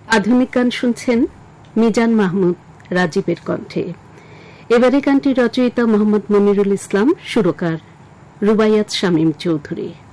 আধুনিক গান শুনছেন মিজান মাহমুদ রাজীবের কণ্ঠে। এবারে গানটি রচয়িতা মোহাম্মদ মনিরুল ইসলাম, সুরকার রুবাইয়াত শামীম চৌধুরী।